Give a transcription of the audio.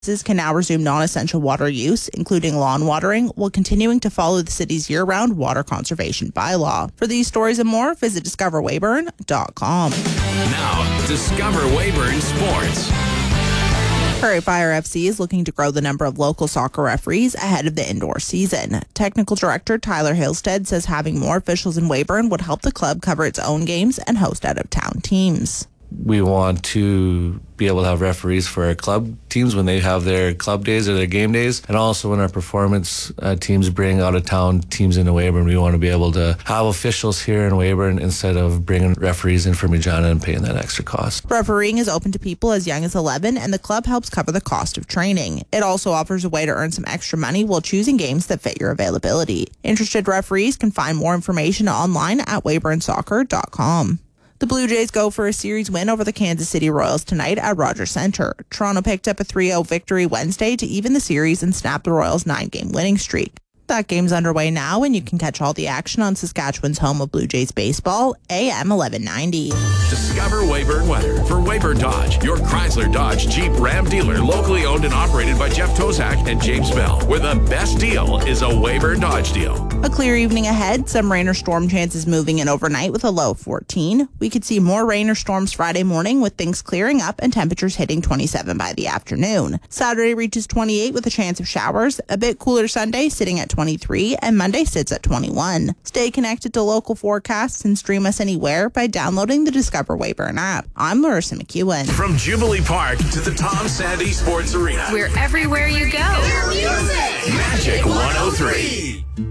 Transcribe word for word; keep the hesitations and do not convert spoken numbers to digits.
Businesses can now resume non-essential water use, including lawn watering, while continuing to follow the city's year-round water conservation bylaw. For these stories and more, visit discover weyburn dot com. Now, Discover Weyburn Sports. Prairie Fire F C is looking to grow the number of local soccer referees ahead of the indoor season. Technical Director Tyler Halstead says having more officials in Weyburn would help the club cover its own games and host out-of-town teams. We want to be able to have referees for our club teams when they have their club days or their game days, and also when our performance uh, teams bring out-of-town teams into Weyburn. We want to be able to have officials here in Weyburn instead of bringing referees in from Regina and paying that extra cost. Refereeing is open to people as young as eleven, and the club helps cover the cost of training. It also offers a way to earn some extra money while choosing games that fit your availability. Interested referees can find more information online at weyburn soccer dot com. The Blue Jays go for a series win over the Kansas City Royals tonight at Rogers Centre. Toronto picked up a three oh victory Wednesday to even the series and snap the Royals' nine-game winning streak. That game's underway now, and you can catch all the action on Saskatchewan's home of Blue Jays baseball, A M eleven ninety. Discover Weyburn weather for Weyburn Dodge, your Chrysler Dodge Jeep Ram dealer, locally owned and operated by Jeff Tozak and James Bell, where the best deal is a Weyburn Dodge deal. A clear evening ahead, some rain or storm chances moving in overnight with a low of fourteen. We could see more rain or storms Friday morning with things clearing up and temperatures hitting twenty-seven by the afternoon. Saturday reaches twenty-eight with a chance of showers, a bit cooler Sunday sitting at twenty-three, and Monday sits at twenty-one. Stay connected to local forecasts and stream us anywhere by downloading the Discover Weyburn app. I'm Larissa McEwen. From Jubilee Park to the Tom Sandy Sports Arena. We're everywhere you go. Magic one oh three.